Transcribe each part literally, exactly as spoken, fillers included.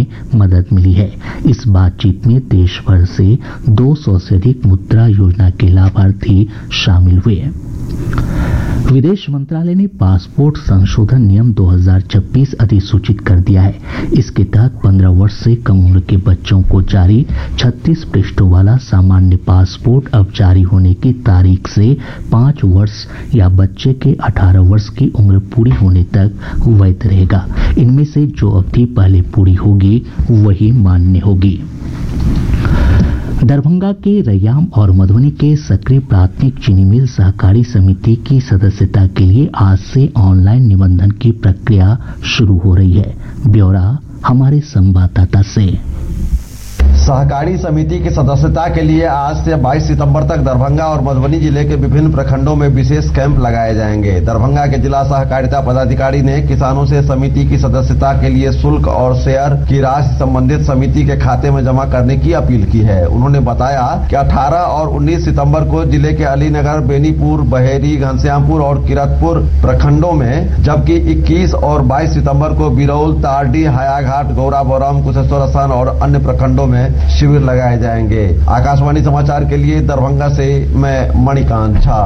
मदद मिली है। इस बातचीत में देश भर से दो सौ से अधिक मुद्रा योजना के लाभार्थी शामिल हुए। विदेश मंत्रालय ने पासपोर्ट संशोधन नियम दो हज़ार छब्बीस अधिसूचित कर दिया है। इसके तहत पंद्रह वर्ष से कम उम्र के बच्चों को जारी छत्तीस पृष्ठों वाला सामान्य पासपोर्ट अब जारी होने की तारीख से पाँच वर्ष या बच्चे के अठारह वर्ष की उम्र पूरी होने तक वैध रहेगा। इनमें से जो अवधि पहले पूरी होगी वही मान्य होगी। दरभंगा के रैयाम और मधुबनी के सक्रिय प्राथमिक चीनी मिल सहकारी समिति की सदस्यता के लिए आज से ऑनलाइन निबंधन की प्रक्रिया शुरू हो रही है। ब्यौरा हमारे संवाददाता से। सहकारी समिति की सदस्यता के लिए आज से बाईस सितंबर तक दरभंगा और मधुबनी जिले के विभिन्न प्रखंडों में विशेष कैंप लगाए जाएंगे। दरभंगा के जिला सहकारिता पदाधिकारी ने किसानों से समिति की सदस्यता के लिए शुल्क और शेयर की राशि संबंधित समिति के खाते में जमा करने की अपील की है। उन्होंने बताया कि अठारह और उन्नीस सितंबर को जिले के अलीनगर, बेनीपुर, बहेरी, घनश्यामपुर और किरतपुर प्रखंडों में, जबकि इक्कीस और बाईस सितंबर को बिरौल, तारडी, हायाघाट, गौराबोराम, कुशेश्वर स्थान और अन्य प्रखंडों में शिविर लगाए जाएंगे। आकाशवाणी समाचार के लिए दरभंगा से मैं मणिकांत झा।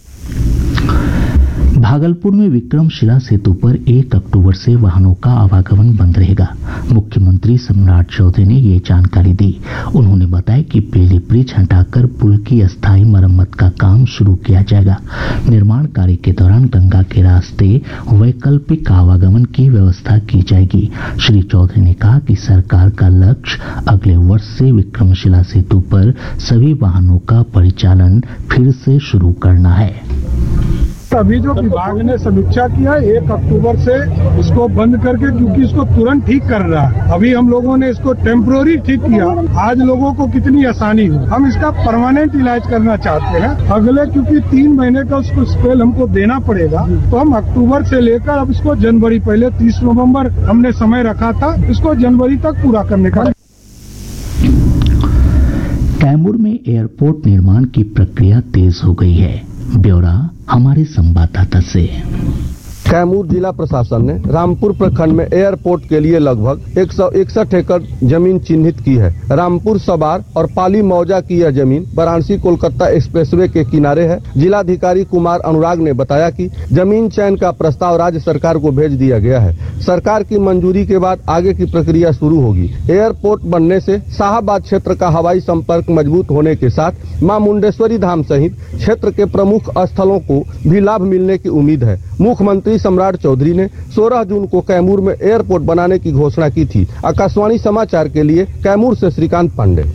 भागलपुर में विक्रमशिला सेतु पर एक अक्टूबर से वाहनों का आवागमन बंद रहेगा। मुख्यमंत्री सम्राट चौधरी ने ये जानकारी दी। उन्होंने बताया कि बेली ब्रिज हटाकर पुल की अस्थायी मरम्मत का काम शुरू किया जाएगा। निर्माण कार्य के दौरान गंगा के रास्ते वैकल्पिक आवागमन की व्यवस्था की जाएगी। श्री चौधरी ने कहा कि सरकार का लक्ष्य अगले वर्ष से विक्रमशिला सेतु पर सभी वाहनों का परिचालन फिर से शुरू करना है। अभी जो विभाग ने समीक्षा किया एक अक्टूबर से इसको बंद करके, क्योंकि इसको तुरंत ठीक कर रहा है। अभी हम लोगों ने इसको टेम्पोररी ठीक किया। आज लोगों को कितनी आसानी हो। हम इसका परमानेंट इलाज करना चाहते हैं अगले, क्योंकि तीन महीने का उसको स्पेल हमको देना पड़ेगा। तो हम अक्टूबर से लेकर अब इसको जनवरी, पहले तीस नवम्बर हमने समय रखा था, इसको जनवरी तक पूरा करने का। कैमूर में एयरपोर्ट निर्माण की प्रक्रिया तेज हो गई है। ब्यौरा हमारे संवाददाता से। कैमूर जिला प्रशासन ने रामपुर प्रखंड में एयरपोर्ट के लिए लगभग एक सौ इकसठ एकड़ जमीन चिन्हित की है। रामपुर, सबार और पाली मौजा की यह जमीन वाराणसी कोलकाता एक्सप्रेसवे के किनारे है। जिलाधिकारी कुमार अनुराग ने बताया कि जमीन चयन का प्रस्ताव राज्य सरकार को भेज दिया गया है। सरकार की मंजूरी के बाद आगे की प्रक्रिया शुरू होगी। एयरपोर्ट बनने से शाहाबाद क्षेत्र का हवाई संपर्क मजबूत होने के साथ मां मुंडेश्वरी धाम सहित क्षेत्र के प्रमुख स्थलों को भी लाभ मिलने की उम्मीद है। मुख्यमंत्री सम्राट चौधरी ने सोलह जून को कैमूर में एयरपोर्ट बनाने की घोषणा की थी। आकाशवाणी समाचार के लिए कैमूर से श्रीकांत पांडे।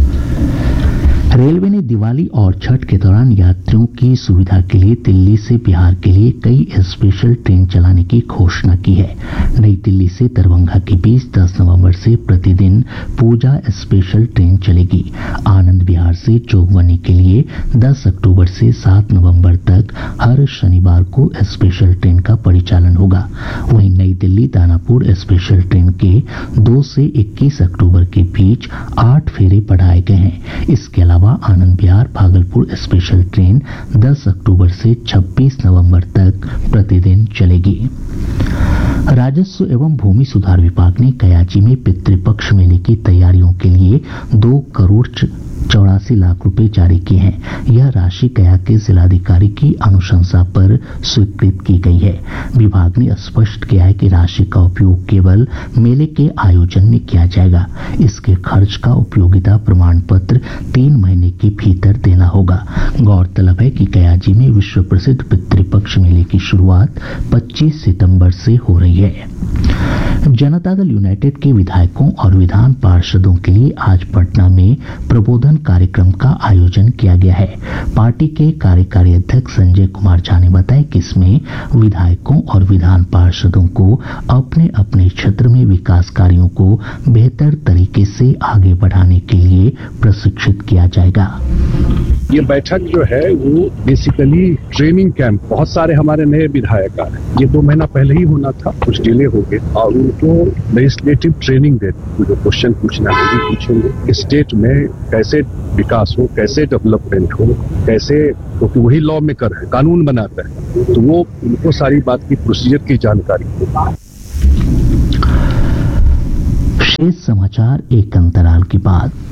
रेलवे ने दिवाली और छठ के दौरान यात्रियों की सुविधा के लिए दिल्ली से बिहार के लिए कई स्पेशल ट्रेन चलाने की घोषणा की है। नई दिल्ली से दरभंगा के बीच दस नवंबर से प्रतिदिन पूजा स्पेशल ट्रेन चलेगी। आनंद विहार से जोगबनी के लिए दस अक्टूबर से सात नवंबर तक हर शनिवार को स्पेशल ट्रेन का परिचालन होगा। वहीं नई दिल्ली दानापुर स्पेशल ट्रेन के दो से इक्कीस अक्टूबर के बीच आठ फेरे बढ़ाए गए हैं। इसके अलावा आनंद विहार भागलपुर स्पेशल ट्रेन दस अक्टूबर से छब्बीस नवंबर तक प्रतिदिन चलेगी। राजस्व एवं भूमि सुधार विभाग ने कयाची में पितृपक्ष मेले की तैयारियों के लिए दो करोड़ चौरासी लाख रुपए जारी किए हैं। यह राशि गया के जिलाधिकारी की अनुशंसा पर स्वीकृत की गई है। विभाग ने स्पष्ट किया है कि राशि का उपयोग केवल मेले के आयोजन में किया जाएगा। इसके खर्च का उपयोगिता प्रमाण पत्र तीन महीने के भीतर देना होगा। गौरतलब है कि कयाजी में विश्व प्रसिद्ध पितृपक्ष मेले की शुरुआत पच्चीस सितंबर से हो रही है। जनता दल यूनाइटेड के विधायकों और विधान पार्षदों के लिए आज पटना में प्रबोधन कार्यक्रम का आयोजन किया गया है। पार्टी के कार्यकारी अध्यक्ष संजय कुमार झा ने बताया कि इसमें विधायकों और विधान पार्षदों को अपने अपने क्षेत्र में विकास कार्यों को बेहतर तरीके से आगे बढ़ाने के लिए प्रशिक्षित किया जाएगा। ये बैठक जो है वो बेसिकली ट्रेनिंग कैंप, बहुत सारे हमारे नए विधायक आ रहे हैं। ये दो महीना पहले ही होना था, कुछ डिले हो गए, और उनको लेजिस्लेटिव ट्रेनिंग दे, जो क्वेश्चन पूछना है वो पूछेंगे। स्टेट में कैसे विकास हो, कैसे डेवलपमेंट हो, कैसे, क्योंकि वही लॉ मेकर है, कानून बनाता है, तो वो उनको सारी बात की प्रोसीजर की जानकारी हो। ये समाचार एक अंतराल के बाद।